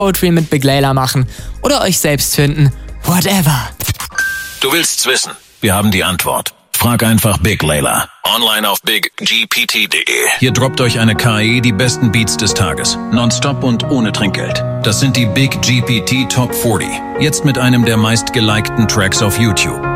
Poetry mit Big Layla machen oder euch selbst finden. Whatever. Du willst's wissen? Wir haben die Antwort. Frag einfach Big Layla. Online auf biggpt.de. Hier droppt euch eine KI die besten Beats des Tages. Nonstop und ohne Trinkgeld. Das sind die Big GPT Top 40. Jetzt mit einem der meistgelikten Tracks auf YouTube.